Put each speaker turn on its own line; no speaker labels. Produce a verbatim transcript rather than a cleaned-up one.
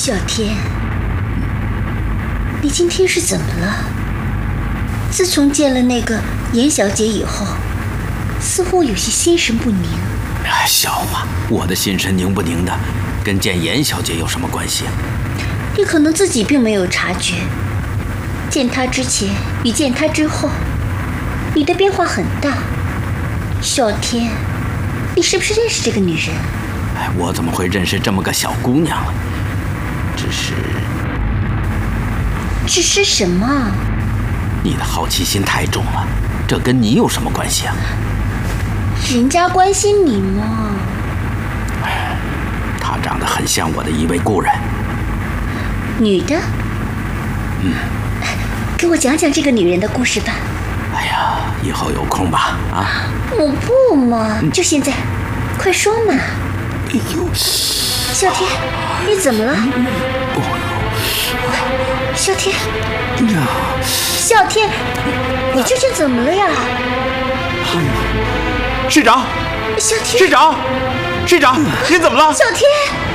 小天，你今天是怎么了？自从见了那个严小姐以后，似乎有些心神不宁。
哎，笑话，我的心神宁不宁的，跟见严小姐有什么关系啊？
你可能自己并没有察觉，见她之前与见她之后，你的变化很大。小天，你是不是认识这个女人？
哎，我怎么会认识这么个小姑娘啊？只是……
只是什么？
你的好奇心太重了，这跟你有什么关系啊？
人家关心你嘛。
她长得很像我的一位故人。
女的？
嗯。
给我讲讲这个女人的故事吧。
哎呀，以后有空吧，啊。
我不嘛，就现在，快说嘛。
哎呦，
小天，你怎么了？
哦
呦，小天，
呀，
小天，你究竟怎么了呀？
哎呦，市长，
小天，
市长，市长，您怎么了？
小天。